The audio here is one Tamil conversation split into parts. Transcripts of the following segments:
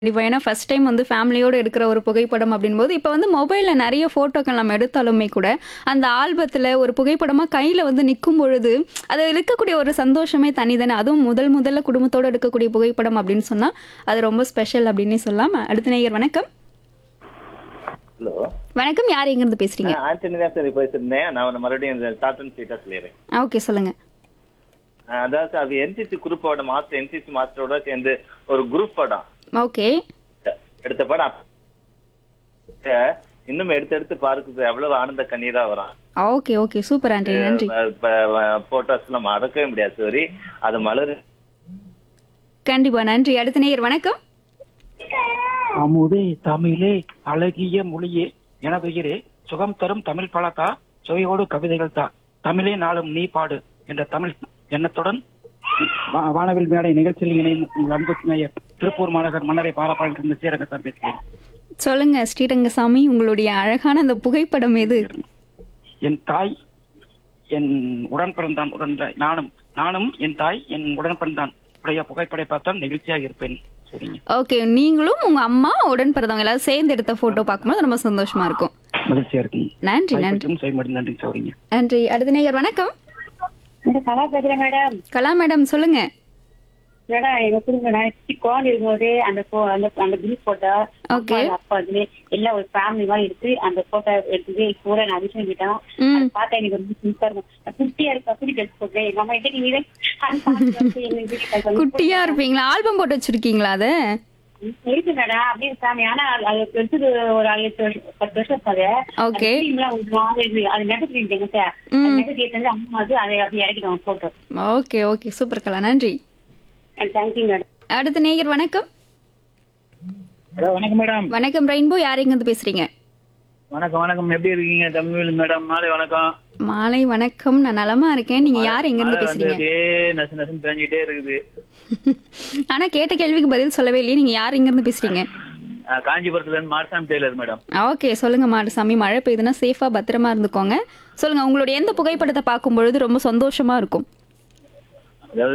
கண்டிப்பா. ஏன்னா ஃபர்ஸ்ட் டைம் வந்து ஃபேமிலியோட எடுக்கிற ஒரு புகைப்படம் அப்படின்போது, இப்ப வந்து மொபைல்ல நெறைய ஃபோட்டோக்கள் நம்ம எடுத்தாலுமே கூட, அந்த ஆல்பத்துல ஒரு புகைப்படமா கையில வந்து நிக்கும் பொழுது, அது இருக்கக்கூடிய ஒரு சந்தோஷமே தனி தானே. அதுவும் முதல்ல குடும்பத்தோட எடுக்கக்கூடிய புகைப்படம் அப்படின்னு சொன்னா, அது ரொம்ப ஸ்பெஷல் அப்படின்னே சொல்லலாம். அடுத்த நேயர் வணக்கம். ஹலோ. வணக்கம். யார் எங்கிருந்து பேசுறீங்க? ஆண்டனி தான் சார் பேசியிருந்தேன். நான் உன்னை மறுபடியும் இந்த டாட்டன் ஸ்ட்ரீட்டா சொல்லிடுறேன். ஓகே சொல்லுங்க. அதாவது அது என்சிசி குரூப்போட மாஸ்டர், என்சிசி மாஸ்டரோட சேர்ந்து ஒரு குரூப் படம் ஓகே. எடுத்த படம். இன்னும் எடுத்து பார்க்குது எவ்வளவு ஆனந்த கண்ணீரா வரும். Okay, okay. Super aunty. நன்றி. போட்டோஸ் எல்லாம் மறக்கவே முடியாது. சரி, அது மலர். கண்டிப்பா. நன்றி. அடுத்த நேயர் வணக்கம். அமுதே தமிழே அழகிய மொழியே என பெயரே சுகம் தரும் தமிழ் பழத்தா சுவையோடு கவிதைகள் தா தமிழே நாளும் நீ பாடு என்ற தமிழ் எண்ணத்துடன் வானவில் மேடை நிகழ்ச்சியில் இணையும் உங்கள் அன்பு நேயர் திருப்பூர் மாநகர் மன்னரை பாலப்பாளையத்திலிருந்து ஸ்ரீரங்கத்தான் பேசுகிறேன். சொல்லுங்க ஸ்ரீரங்கசாமி, உங்களுடைய அழகான அந்த புகைப்படம் எது? என் தாய் என் உடன் பிறந்தான் நானும் என் தாய் என் உடன் பிறந்தான் உடைய புகைப்படை பார்த்தால் நெகிழ்ச்சியாக இருப்பேன். சரிங்க. ஓகே. நீங்களும் உங்க அம்மா உடன் பிறந்தவங்க எல்லாரும் சேர்ந்து எடுத்த போட்டோ பார்க்கும்போது ரொம்ப சந்தோஷமா இருக்கும். மகிழ்ச்சியா இருக்குங்க. நன்றி. நன்றி. நன்றி சௌரிங்க. நன்றி. அடுத்த நேயர் வணக்கம். கலா பேசுறேன் மேடம். கலா மேடம் சொல்லுங்க. மேடம் எங்க குடும்பம் கோன் இருக்கும்போது அந்த குரூப் போட்டோ ஓகே. அப்பா அதுல எல்லாம் ஒரு ஃபேமிலி மாதிரி இருக்கு. அந்த போட்டோ எடுத்து கூட நான் அதிர்ஷ்டம் கிட்டோம். ம். பார்த்தா எனக்கு ரொம்ப சூப்பரா இருக்கும். குட்டியா இருக்கு அப்படி ட்ரெஸ் போட்டேன். எங்க அம்மா கிட்ட நீங்க குட்டியா இருப்பீங்களா? ஆல்பம் போட்டு வச்சிருக்கீங்களா அத? இருக்கு மேடம். அப்படியே ஃபேமிலி. ஆனா அது எடுத்தது ஒரு 10 வருஷம் இருக்காது. ஓகே. அது நெகட்டிவ் சார். நெகட்டிவ் அம்மா வந்து அதை அப்படி இறக்கிடுவாங்க போட்டோ. Okay, okay. சூப்பர் கலா. நன்றி. Thank you madam. அடுத்த நேயர் வணக்கம். வணக்கம் மேடம். வணக்கம் ரெயின்போ. யார் எங்கிருந்து பேசுறீங்க? வணக்கம். எப்படி இருக்கீங்க தமிழ் மேடம்? மாலை வணக்கம். மாலை வணக்கம். நான் நலமா இருக்கேன். நீங்க யார் எங்கிருந்து பேசுறீங்க? நசு பேஞ்சிட்டே இருக்குது. ஆனா கேட்ட கேள்விக்கு பதில் சொல்லவே இல்லையே. நீங்க யார் எங்கிருந்து பேசுறீங்க? காஞ்சிபுரத்துல இருந்து மார்சாமி டெய்லர் மேடம். ஓகே. சொல்லுங்க மாடசாமி. மழை பெய்யுதுன்னா சேஃபா பத்திரமா இருந்துக்கோங்க. சொல்லுங்க உங்களுடைய எந்த புகைப்படத்தை பார்க்கும் பொழுது ரொம்ப சந்தோஷமா இருக்கும்? அதாவது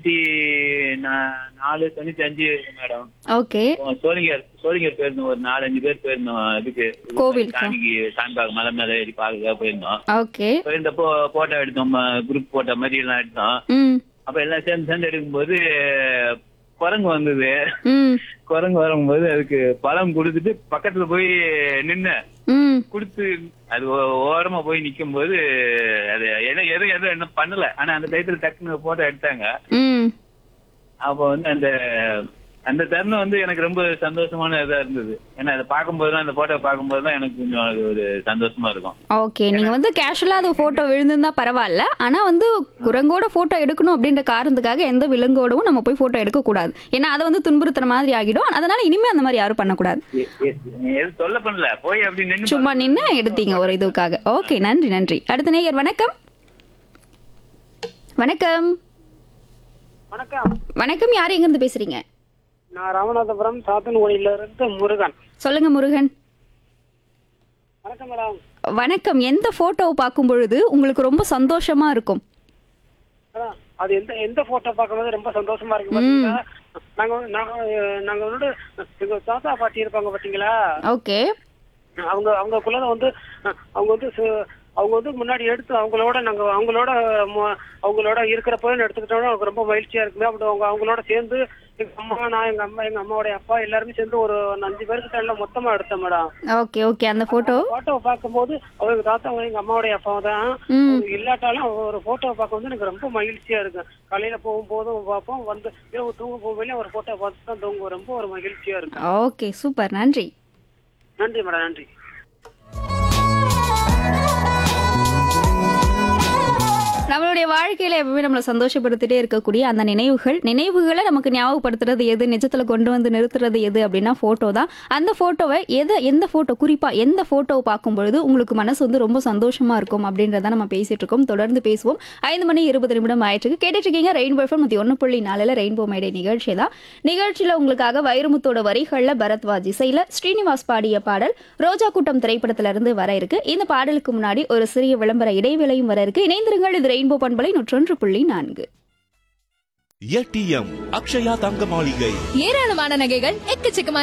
94 95 மேடம். ஓகே. சோழிங்கர் போயிருந்தோம். ஒரு 4-5 பேர் போயிருந்தோம். இதுக்கு கோவில் சாமிபாக மலை மேல ஏறி பார்க்க போயிருந்தோம். ஓகே. போயிருந்தப்போ போட்டோ எடுத்தோம். குரூப் போட்டோ மாதிரி எல்லாம் எடுத்தோம். ம். அப்ப எல்லாம் சேர்ந்து எடுக்கும்போது குரங்கு வந்தது. ம். குரங்கு வரும்போது அதுக்கு பழம் கொடுத்துட்டு பக்கத்துல போய் நின்ன ம். குடுத்து அது ஓரமா போய் நிக்கும் போது அது எதுவும் என்ன பண்ணல. ஆனா அந்த டயத்துல டக்குன்னு போட்டோ எடுத்தாங்க. ம். அப்ப வந்து அந்த தருணம் வந்து எனக்கு ரொம்ப சந்தோஷமான இதா இருந்தது. ஏன்னா அதை பார்க்கும்போதுதான், அந்த போட்டோ பார்க்கும்போதுதான் எனக்கு கொஞ்சம் அது ஒரு சந்தோஷமா இருக்கும். ஓகே. நீங்க வந்து கேஷுவலா அது போட்டோ விழுந்திருந்தா பரவாயில்ல. ஆனா வந்து குரங்கோட போட்டோ எடுக்கணும் அப்படின்ற காரணத்துக்காக எந்த விலங்கோடவும் நம்ம போய் போட்டோ எடுக்க கூடாது. ஏன்னா அதை வந்து துன்புறுத்துற மாதிரி ஆகிடும். அதனால இனிமே அந்த மாதிரி யாரும் பண்ணக்கூடாது. எதுவும் சொல்ல பண்ணல. போய் அப்படி நின்று சும்மா நின்று எடுத்தீங்க ஒரு இதுக்காக. ஓகே. நன்றி. நன்றி. அடுத்த நேயர் வணக்கம். வணக்கம். வணக்கம். வணக்கம். யார் எங்கிருந்து பேசுறீங்க? நான் ராமநாதபுரம் சாத்தன்குடியில இருந்து முருகன். சொல்லுங்க முருகன். வணக்கம் மேடம். வணக்கம். எந்த போட்டோவை பார்க்கும் பொழுது உங்களுக்கு ரொம்ப சந்தோஷமா இருக்கும்? மேடம், அது எந்த போட்டோ பார்க்கும்போது ரொம்ப சந்தோஷமா இருக்கு பாத்தீங்களா? நாங்க வந்து எங்க தாத்தா பாட்டி இருப்பாங்க பாத்தீங்களா? ஓகே. அவங்களுக்குள்ள வந்து அவங்க வந்து முன்னாடி எடுத்து அவங்களோட இருக்கிறப்ப எடுத்துக்கிட்டோம்னா எனக்கு ரொம்ப மகிழ்ச்சியா இருக்குமே. அப்படி அவங்களோட சேர்ந்து எங்க அம்மாவுடைய அப்பா எல்லாருமே சேர்ந்து ஒரு 5 பேருக்கு எல்லாம் மொத்தமா எடுத்தேன் மேடம். Okay, okay. அந்த போட்டோ பார்க்கும்போது அவங்க தாத்தா எங்க அம்மாவுடைய அப்பா தான் இல்லாட்டாலும் ஒரு போட்டோவை பார்க்கும்போது எனக்கு ரொம்ப மகிழ்ச்சியா இருக்கு. காலையில போகும்போதும் பார்ப்போம், வந்து இரவு தூங்க போகும்போது ஒரு போட்டோ பார்த்து தான் தூங்க ரொம்ப ஒரு மகிழ்ச்சியா இருக்கு. ஓகே. சூப்பர். நன்றி. நன்றி மேடம். நன்றி. நம்மளுடைய வாழ்க்கையில எப்பவுமே நம்மளை சந்தோஷப்படுத்திட்டே இருக்கக்கூடிய அந்த நினைவுகளை நமக்கு ஞாபகப்படுத்துறது எது, நிஜத்துல கொண்டு வந்து நிறுத்துறது எது அப்படின்னா போட்டோ தான். அந்த போட்டோவை குறிப்பா எந்த போட்டோவை பார்க்கும் பொழுது உங்களுக்கு மனசு வந்து ரொம்ப சந்தோஷமா இருக்கும் அப்படின்றத நம்ம பேசிட்டு இருக்கோம். தொடர்ந்து பேசுவோம். 5:20 ஆயிடுச்சு. கேட்டுட்டு இருக்கீங்க ரெயின்போ எஃப்எம் 101.4 ரெயின்போ மேடை நிகழ்ச்சி தான். நிகழ்ச்சியில உங்களுக்காக வைரமுத்தோட வரிகள்ல பரத்வாஜ் இசையில ஸ்ரீனிவாஸ் பாடிய பாடல் ரோஜா கூட்டம் திரைப்படத்துல இருந்து வர இருக்கு. இந்த பாடலுக்கு முன்னாடி ஒரு சிறிய விளம்பர இடைவேளையும் வர இருக்கு. இணைந்திருங்கள். இது ரெயின்போ பண்பலை 101.4. ஏடிஎம் அக்ஷயா தங்க மாளிகை. ஏராளமான நகைகள் எக்கச்சக்கமான